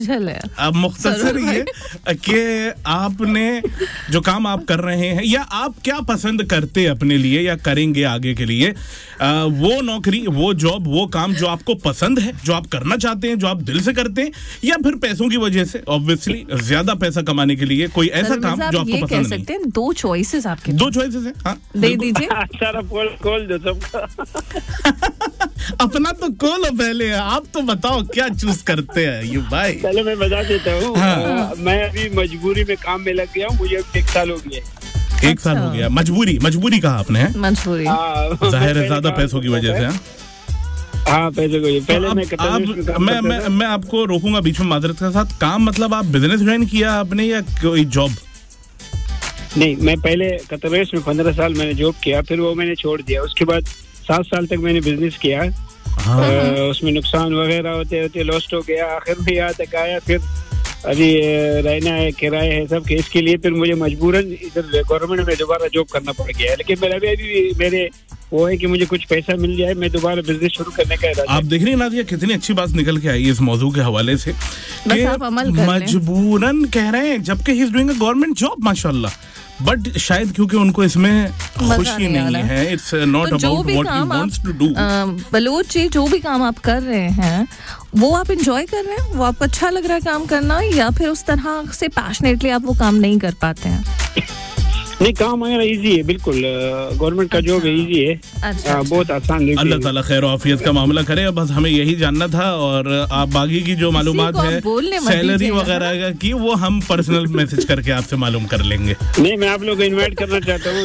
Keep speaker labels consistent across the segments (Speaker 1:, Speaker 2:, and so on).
Speaker 1: अब मुख्तसर ये कि आपने जो काम आप कर रहे हैं या आप क्या पसंद करते अपने लिए या करेंगे आगे के लिए, वो नौकरी, वो जॉब, वो काम जो आपको पसंद है, जो आप करना चाहते हैं, जो आप दिल से करते हैं, या फिर पैसों की वजह से ऑब्वियसली ज्यादा पैसा कमाने के लिए कोई ऐसा काम जो आपको पसंद नहीं।
Speaker 2: सकते हैं दो चॉइसेस आपके,
Speaker 1: दो चॉइसेस हैं, हाँ
Speaker 2: दे दीजिए।
Speaker 3: खोल दो सबका।
Speaker 1: अपना तो खोलो पहले, आप तो बताओ क्या चूज करते हैं ये भाई।
Speaker 3: चलो मैं बता देता हूँ।
Speaker 1: हाँ।
Speaker 3: मैं अभी मजबूरी में काम में लग गया हूँ, मुझे 1 साल हो गया।
Speaker 1: 1 साल हो गया। मजबूरी कहा आपने?
Speaker 2: मजबूरी
Speaker 1: जाहिर है ज्यादा पैसों की वजह से।
Speaker 3: हाँ पैसे को पहले
Speaker 1: मैं आपको रोकूंगा बीच में माजरत के साथ। काम मतलब आप बिजनेस ज्वाइन किया आपने या कोई जॉब?
Speaker 3: नहीं, मैं पहले कतरवेश में 15 साल मैंने जॉब किया, फिर वो मैंने छोड़ दिया। उसके बाद 7 साल तक मैंने बिजनेस किया। हाँ। उसमें नुकसान वगैरह होते होते लॉस्ट हो गया। आखिर में यहाँ तक आया, फिर अभी रहना है, किराए है सब के, इसके लिए फिर मुझे मजबूरन इधर गवर्नमेंट में दोबारा जॉब करना पड़ गया है। लेकिन मेरा भी मेरे वो है कि मुझे कुछ पैसा मिल जाए, मैं दोबारा बिजनेस शुरू करने का इरादा।
Speaker 1: आप देख रही हैं नादिया कितनी अच्छी बात निकल के आई इस मौजू के हवाले से,
Speaker 2: बस आप अमल कर लें।
Speaker 1: मजबूरन कह रहे हैं, जबकि he is doing a government job माशाल्लाह, बट शायद क्योंकि उनको इसमें खुशी नहीं है। It's not about what he wants to do.
Speaker 2: Bloch जी, जो भी काम आप कर रहे हैं वो आप एंजॉय कर रहे हैं, वो आपको अच्छा लग रहा है काम करना, या फिर उस तरह से पैशनेटली आप वो काम नहीं कर पाते हैं?
Speaker 3: नहीं, काम हमारा इजी है, बिल्कुल गवर्नमेंट का जॉब है, इजी है। बहुत आसान है।
Speaker 1: अल्लाह ताला खैर आफियत का मामला करे। बस हमें यही जानना था, और आप बाकी की जो मालूमात है सैलरी वगैरह की, वो हम पर्सनल मैसेज करके आपसे मालूम कर लेंगे।
Speaker 3: नहीं, मैं आप लोग को इनवाइट करना चाहता हूँ।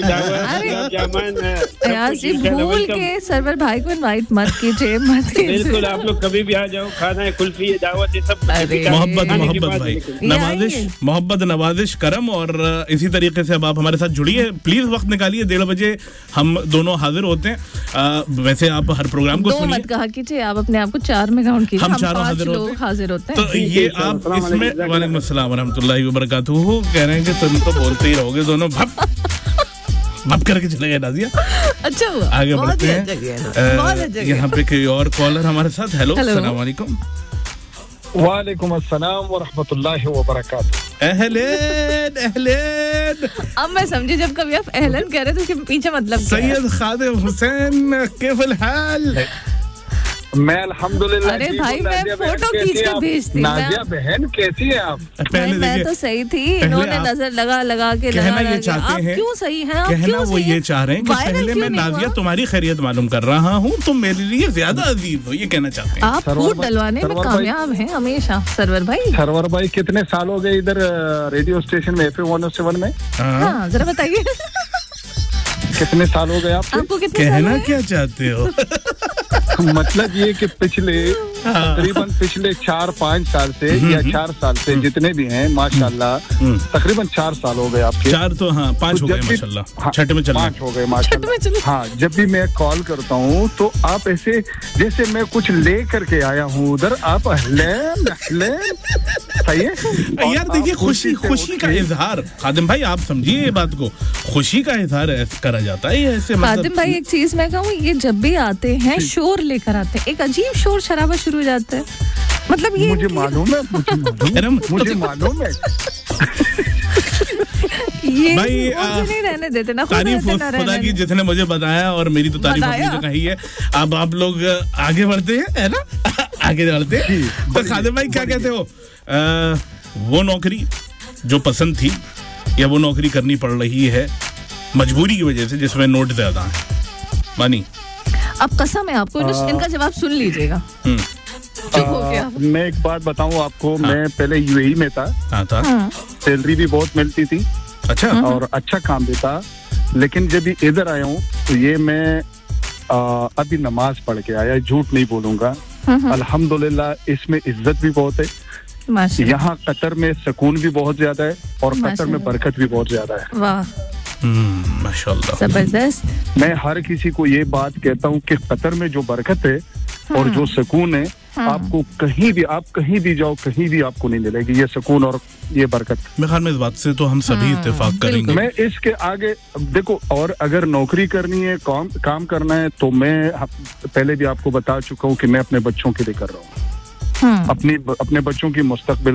Speaker 2: भूल के सरवर भाई को इनवाइट मत कीजिए, मत कीजिए।
Speaker 3: बिल्कुल, आप लोग कभी भी आ जाओ, खाना है, कुल्फी है, दावत है, सब।
Speaker 1: मोहब्बत भाई, नवाजिश करम। और इसी तरीके से अब आप हमारे जुड़िए, प्लीज वक्त निकालिए। 1:30 बजे हम दोनों हाजिर होते हैं। वैसे आप हर प्रोग्राम को सुनिए,
Speaker 2: मत कहा कीजिए, आप अपने आप को 4 में काउंट कीजिए।
Speaker 1: हम चारों हाजिर होते हैं। तो ये आप इसमें वालेकुम अस्सलाम व रहमतुल्लाहि व बरकातुहू कह रहे हैं कि तुम तो बोलते ही रहोगे दोनों। भप करके चले गए नाज़िया।
Speaker 2: अच्छा हुआ,
Speaker 1: आगे बढ़ते हैं। यहाँ पे कोई और कॉलर हमारे साथ। हेलो, अस्सलाम वालेकुम।
Speaker 4: वालेकुम अस्सलाम व रहमतुल्लाहि व बरकातुहू।
Speaker 1: अहलन।
Speaker 2: अब मैं समझी, जब कभी आप अहलन कह रहे तो उसके पीछे मतलब
Speaker 1: सैयद खादिम हुसैन कैफल हाल?
Speaker 4: मैं अल्हम्दुलिल्लाह।
Speaker 2: अरे भाई, मैं फोटो खींच के भेजती।
Speaker 4: नाज़िया बहन कैसी है आप?
Speaker 2: मैं तो सही थी, इन्होंने नजर लगा के
Speaker 1: कहना ये चाहते हैं,
Speaker 2: क्यों सही है आप?
Speaker 1: कहना वो ये चाह रहे हैं कि पहले मैं नाज़िया तुम्हारी खैरियत मालूम कर रहा हूँ, तुम मेरे लिए ज्यादा अजीज हो, ये कहना चाहते हैं।
Speaker 2: आप फूट डलवाने में कामयाब हैं हमेशा सरवर भाई।
Speaker 4: सरवर भाई, कितने साल हो गए इधर रेडियो स्टेशन में FM 107 में?
Speaker 2: हाँ, जरा बताइए
Speaker 4: कितने साल हो गए
Speaker 2: आपको?
Speaker 1: कहना क्या चाहते हो?
Speaker 4: मतलब ये कि तकरीबन पिछले 4-5 साल से या 4 साल से जितने भी हैं माशाल्लाह, तकरीबन 4 साल हो गए आपके।
Speaker 1: 4 तो हाँ, 5 हो गए माशाल्लाह। 6 में चल
Speaker 4: 5 हो गए माशाल्लाह। हाँ, जब भी मैं कॉल करता हूँ तो आप ऐसे जैसे मैं कुछ ले करके आया हूँ उधर, आप सही है
Speaker 1: यार। देखिए, खुशी का इजहार, खादिम भाई आप समझिए ये बात को, खुशी का इजहार करा जाता है ऐसे।
Speaker 2: खादिम भाई, एक चीज मैं कहूँ, ये जब भी आते हैं शोर लेकर आते हैं, एक अजीब शोर शराबा शुरू हो जाता है। मतलब ये
Speaker 4: मुझे मालूम है, मुझे मालूम है।
Speaker 2: ये भाई नहीं रहने देते ना,
Speaker 1: तारीफ खुदा की जिसने मुझे बताया, और मेरी तो तारीफ अपनी जगह ही है। अब आप लोग आगे बढ़ते हैं, है ना? आगे बढ़ते हैं। तो खादिम भाई क्या कहते हो, वो नौकरी जो पसंद थी या वो नौकरी करनी पड़ रही है मजबूरी की वजह से जिसमें नोट ज्यादा है, मानी?
Speaker 2: अब कसम है आपको, इनका जवाब सुन लीजिएगा।
Speaker 4: मैं एक बात बताऊं आपको, मैं पहले UAE में था। सैलरी भी बहुत मिलती थी,
Speaker 1: अच्छा,
Speaker 4: और अच्छा काम भी था। लेकिन जब इधर आया हूँ तो ये मैं अभी नमाज पढ़ के आया, झूठ नहीं बोलूंगा। अल्हम्दुलिल्लाह, इसमें इज्जत भी बहुत है। यहाँ कतर में सुकून भी बहुत ज्यादा है, और कतर में बरकत भी बहुत ज्यादा है।
Speaker 2: वाह,
Speaker 1: माशाल्लाह,
Speaker 2: जबरदस्त।
Speaker 4: मैं हर किसी को ये बात कहता हूँ कि कतर में जो बरकत है और जो सुकून है, आपको कहीं भी, आप कहीं भी जाओ, कहीं भी आपको नहीं मिलेगी ये सुकून और ये बरकत।
Speaker 1: मेरे ख्याल में इस बात से तो हम सभी इत्तेफाक करेंगे।
Speaker 4: मैं इसके आगे देखो, और अगर नौकरी करनी है, काम करना है, तो मैं पहले भी आपको बता चुका हूँ कि मैं अपने बच्चों के लिए कर रहा हूँ। अपने बच्चों की मुस्तकबिल